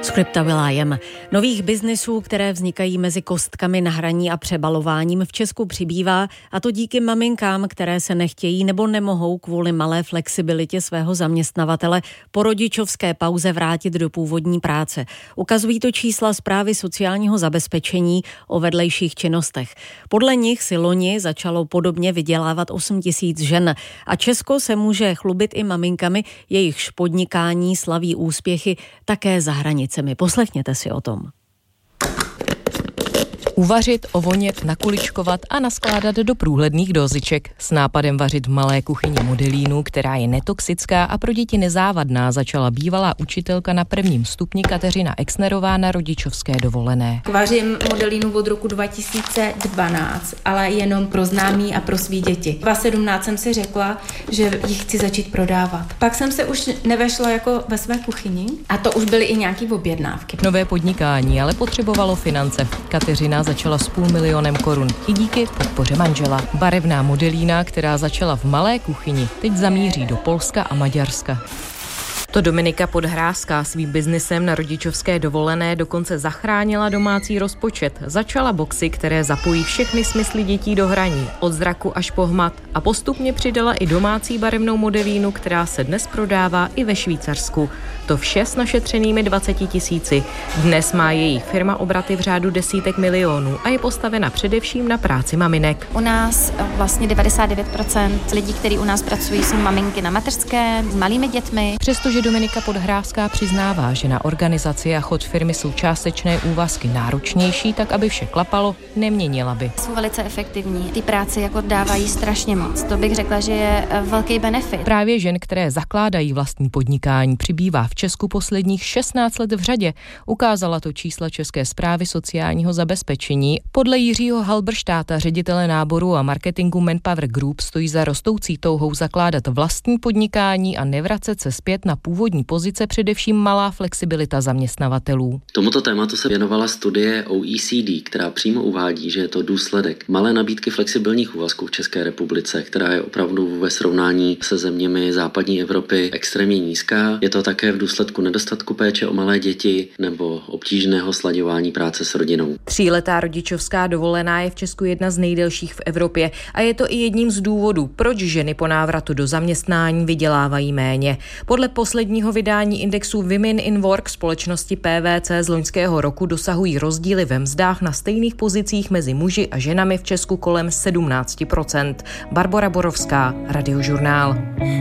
Scripta Will.i.am. Nových biznisů, které vznikají mezi kostkami na hraní a přebalováním, v Česku přibývá, a to díky maminkám, které se nechtějí nebo nemohou kvůli malé flexibilitě svého zaměstnavatele po rodičovské pauze vrátit do původní práce. Ukazují to čísla Správy sociálního zabezpečení o vedlejších činnostech. Podle nich si loni začalo podobně vydělávat 8 000 žen a Česko se může chlubit i maminkami, jejichž podnikání slaví úspěchy také za hranicemi. Poslechněte si o tom. Uvařit, ovonět, nakuličkovat a naskládat do průhledných doziček. S nápadem vařit v malé kuchyni Modelínu, která je netoxická a pro děti nezávadná, začala bývalá učitelka na 1. stupni Kateřina Exnerová na rodičovské dovolené. Vařím Modelínu od roku 2012, ale jenom pro známí a pro svý děti. V 2017 jsem si řekla, že ji chci začít prodávat. Pak jsem se už nevešla jako ve své kuchyni a to už byly i nějaký objednávky. Nové podnikání ale potřebovalo finance. Kateřina začala s 500 000 korun i díky podpoře manžela. Barevná Modelína, která začala v malé kuchyni, teď zamíří do Polska a Maďarska. To Dominika Podhrázká svým biznisem na rodičovské dovolené dokonce zachránila domácí rozpočet. Začala boxy, které zapojí všechny smysly dětí do hraní, od zraku až po hmat, a postupně přidala i domácí barevnou Modelínu, která se dnes prodává i ve Švýcarsku. To vše s našetřenými 20 000. Dnes má její firma obraty v řádu desítek milionů a je postavena především na práci maminek. U nás vlastně 99% lidí, kteří u nás pracují, jsou maminky na mateřské s malými dětmi. Přestože Dominika Podhrázká přiznává, že na organizaci a chod firmy jsou částečné úvazky náročnější, tak aby vše klapalo, neměnila by. Jsou velice efektivní. Ty práci jako dávají strašně moc. To bych řekla, že je velký benefit. Právě žen, které zakládají vlastní podnikání, přibývá v Česku posledních 16 let v řadě. Ukázala to čísla České správy sociálního zabezpečení. Podle Jiřího Halberštáta, ředitele náboru a marketingu Manpower Group, stojí za rostoucí touhou zakládat vlastní podnikání a nevracet se zpět na původní pozice především malá flexibilita zaměstnavatelů. Tomuto tématu se věnovala studie OECD, která přímo uvádí, že je to důsledek malé nabídky flexibilních úvazků v České republice, která je opravdu ve srovnání se zeměmi západní Evropy extrémně nízká. Je to také v důsledku nedostatku péče o malé děti nebo obtížného slaďování práce s rodinou. 3letá rodičovská dovolená je v Česku jedna z nejdelších v Evropě a je to i jedním z důvodů, proč ženy po návratu do zaměstnání vydělávají méně. Podle posledního vydání indexu Women in Work společnosti PwC z loňského roku dosahují rozdíly ve mzdách na stejných pozicích mezi muži a ženami v Česku kolem 17%. Barbora Borovská, Radiožurnál.